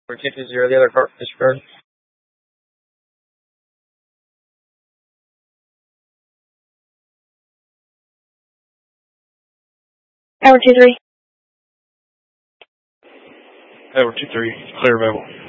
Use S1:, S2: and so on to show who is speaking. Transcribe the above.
S1: Or 220, the other car disregard.
S2: Tower 2-3.
S3: Tower 2-3, clear available.